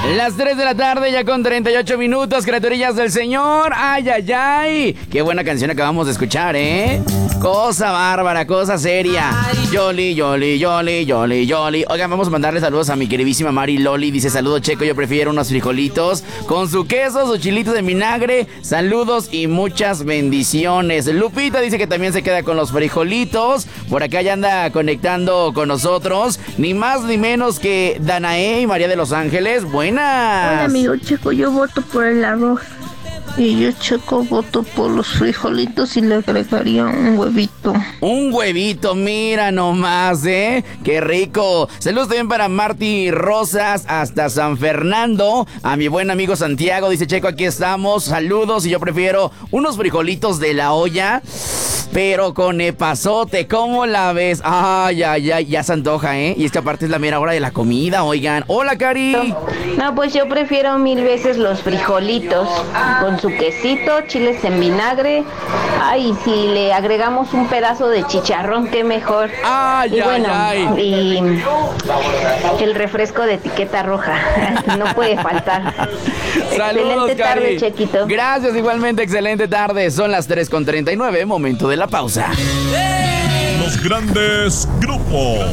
Las 3 de la tarde, ya con 38 minutos, criaturillas del Señor. ¡Ay, ay, ay! Qué buena canción acabamos de escuchar, ¿eh? Cosa bárbara, cosa seria. Yoli, Yoli, Yoli, Yoli, Yoli. Oigan, vamos a mandarle saludos a mi queridísima Mari Loli. Dice, saludo Checo, yo prefiero unos frijolitos con su queso, sus chilitos de vinagre. Saludos y muchas bendiciones. Lupita dice que también se queda con los frijolitos. Por acá ya anda conectando con nosotros. Ni más ni menos que Danae y María de los Ángeles. Buenas. Hola amigo Checo, yo voto por el arroz. Y yo, Checo, voto por los frijolitos y le agregaría un huevito. Un huevito, mira nomás, ¿eh? ¡Qué rico! Saludos también para Marty Rosas hasta San Fernando. A mi buen amigo Santiago, dice Checo, aquí estamos. Saludos y yo prefiero unos frijolitos de la olla, pero con epazote. ¿Cómo la ves? Ay, ay, ay, ya se antoja, ¿eh? Y es que aparte es la mera hora de la comida, oigan. ¡Hola, Cari! No, pues yo prefiero 1000 veces los frijolitos con su quesito, chiles en vinagre. Ay, si le agregamos un pedazo de chicharrón, qué mejor. Ay, y bueno, ay, ay. Y el refresco de etiqueta roja, no puede faltar. Saludos, Excelente Cari. tarde, Chequito. Gracias, igualmente, excelente tarde. Son las 3:39, momento de la pausa. Los grandes grupos.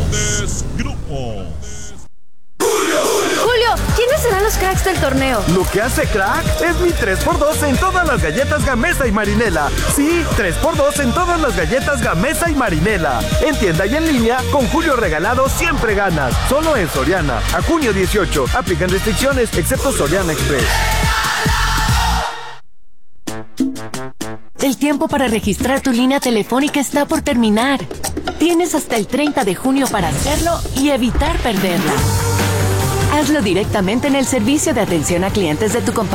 Julio, ¿quiénes serán los cracks del torneo? Lo que hace crack es mi 3x2 en todas las galletas Gamesa y Marinela. Sí, 3x2 en todas las galletas Gamesa y Marinela. En tienda y en línea, con Julio Regalado siempre ganas. Solo en Soriana. A junio 18. Aplican restricciones, excepto Soriana Express. El tiempo para registrar tu línea telefónica está por terminar. Tienes hasta el 30 de junio para hacerlo y evitar perderla. Hazlo directamente en el servicio de atención a clientes de tu compañía.